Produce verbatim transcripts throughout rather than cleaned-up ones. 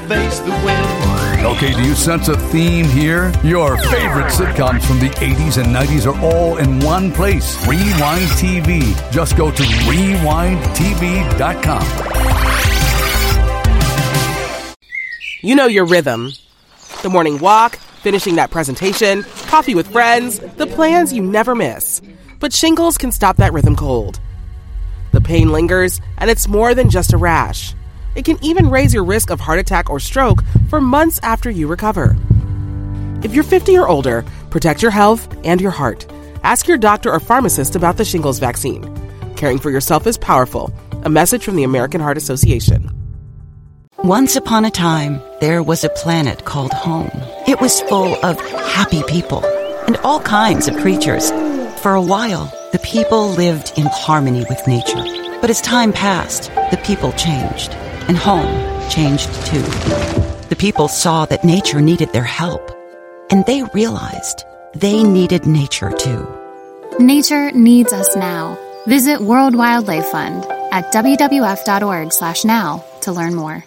face the wind. Okay, do you sense a theme here? Your favorite sitcoms from the eighties and nineties are all in one place. Rewind T V. Just go to rewind t v dot com. You know your rhythm. The morning walk, finishing that presentation, coffee with friends, the plans you never miss. But shingles can stop that rhythm cold. The pain lingers, and it's more than just a rash. It can even raise your risk of heart attack or stroke for months after you recover. If you're fifty or older, protect your health and your heart. Ask your doctor or pharmacist about the shingles vaccine. Caring for yourself is powerful. A message from the American Heart Association. Once upon a time, there was a planet called home. It was full of happy people and all kinds of creatures. For a while, the people lived in harmony with nature. But as time passed, the people changed, and home changed too. The people saw that nature needed their help, and they realized they needed nature too. Nature needs us now. Visit World Wildlife Fund at w w f dot org slash now to learn more.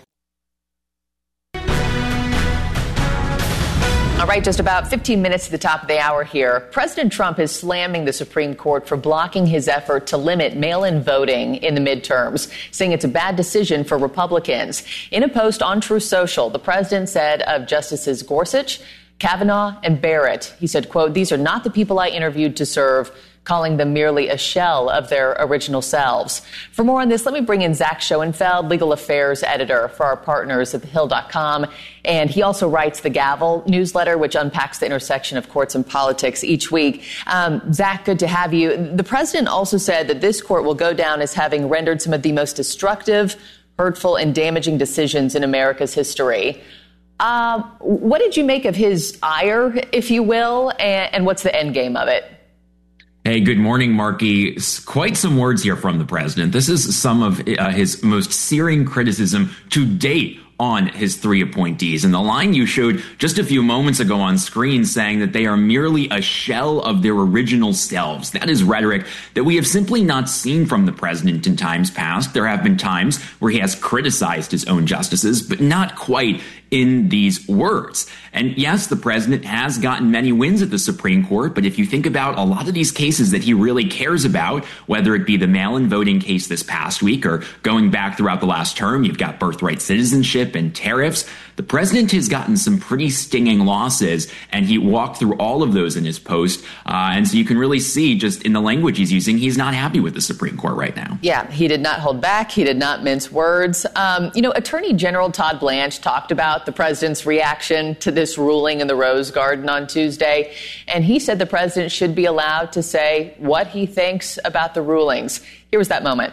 All right, just about fifteen minutes to the top of the hour here. President Trump is slamming the Supreme Court for blocking his effort to limit mail-in voting in the midterms, saying it's a bad decision for Republicans. In a post on Truth Social, the president said of Justices Gorsuch, Kavanaugh, and Barrett, he said, quote, "These are not the people I interviewed to serve," calling them merely a shell of their original selves. For more on this, let me bring in Zach Schoenfeld, legal affairs editor for our partners at the hill dot com. And he also writes the Gavel newsletter, which unpacks the intersection of courts and politics each week. Um, Zach, good to have you. The president also said that this court will go down as having rendered some of the most destructive, hurtful, and damaging decisions in America's history. Uh, what did you make of his ire, if you will, and, and what's the end game of it? Hey, good morning, Marky. Quite some words here from the president. This is some of uh, his most searing criticism to date on his three appointees. And the line you showed just a few moments ago on screen saying that they are merely a shell of their original selves. That is rhetoric that we have simply not seen from the president in times past. There have been times where he has criticized his own justices, but not quite in these words. And yes, the president has gotten many wins at the Supreme Court, but if you think about a lot of these cases that he really cares about, whether it be the mail-in voting case this past week or going back throughout the last term, you've got birthright citizenship and tariffs. The president has gotten some pretty stinging losses, and he walked through all of those in his post. Uh, and so you can really see just in the language he's using, he's not happy with the Supreme Court right now. Yeah, he did not hold back. He did not mince words. Um, you know, Attorney General Todd Blanche talked about the president's reaction to this ruling in the Rose Garden on Tuesday, and he said the president should be allowed to say what he thinks about the rulings. Here was that moment.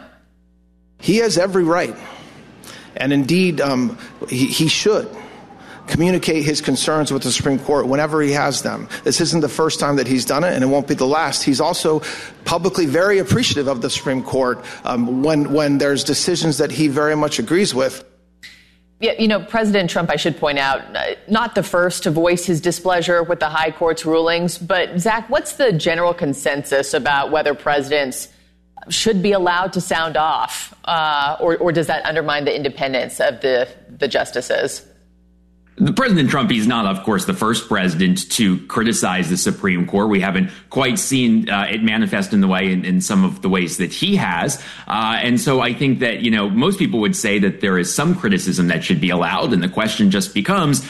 He has every right. And indeed, um, he, he should communicate his concerns with the Supreme Court whenever he has them. This isn't the first time that he's done it, and it won't be the last. He's also publicly very appreciative of the Supreme Court um, when, when there's decisions that he very much agrees with. Yeah, you know, President Trump, I should point out, not the first to voice his displeasure with the high court's rulings. But, Zach, what's the general consensus about whether presidents should be allowed to sound off, uh, or, or does that undermine the independence of the, the justices? The President Trump, he's not, of course, the first president to criticize the Supreme Court. We haven't quite seen uh, it manifest in the way in, in some of the ways that he has. Uh, and so I think that, you know, most people would say that there is some criticism that should be allowed. And the question just becomes,